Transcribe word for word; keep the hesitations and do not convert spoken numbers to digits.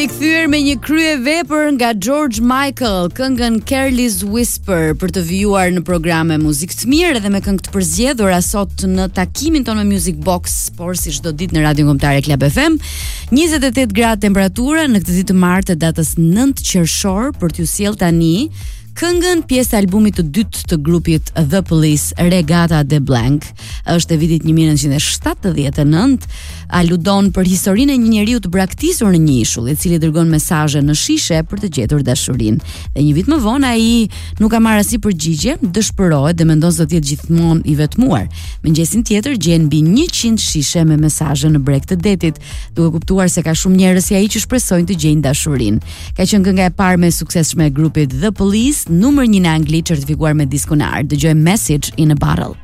Kthyer me një krye vepër nga George Michael, këngën Careless Whisper, për të vijuar në programe muzikë të mirë edhe me këngë të përzgjedhura sot në takimin tonë me Music Box, por si çdo ditë në Radio Kombëtare Club F M. njëzet e tetë gradë temperatura në këtë ditë të martë datës nëntë qershor, për t'ju sjell tani këngën pjesë e albumit të dytë të grupit The Police, Regata de Blanc. Është e vitit një mijë nëntëqind e shtatëdhjetë e nëntë, aludon për historinë e një njeriu të braktisur në një ishull, i cili dërgon mesazhe në shishe për të gjetur dashurinë. Dhe një vit më vonë ai nuk ka marrë asnjë përgjigje, dëshpërohet dhe mendon se do të jetë gjithmonë i vetmuar. Mëngjesin tjetër gjen mbi njëqind shishe me mesazhe në breg të detit, duke kuptuar se ka shumë njerëz si ai që shpresojnë të gjejnë dashurinë. Ka qenë kënga e parë më e suksesshme e grupit The Police, numër një në Angli, certifikuar me diskun e art. Dëgjoj Message in a Bottle.